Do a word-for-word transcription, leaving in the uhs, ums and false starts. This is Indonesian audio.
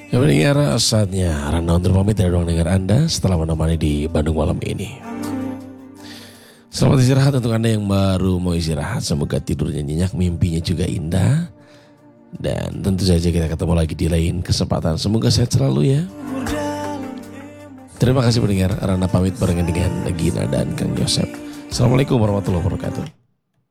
Ya pendengar, saatnya Randa untuk pamit dari ruang dengar Anda setelah menemani di Bandung malam ini. Selamat istirahat untuk Anda yang baru mau istirahat. Semoga tidurnya nyenyak, mimpinya juga indah. Dan tentu saja kita ketemu lagi di lain kesempatan. Semoga sehat selalu ya. Terima kasih pendengar. Randa pamit barengan dengan Gina dan Kang Yosep. Assalamualaikum warahmatullahi wabarakatuh.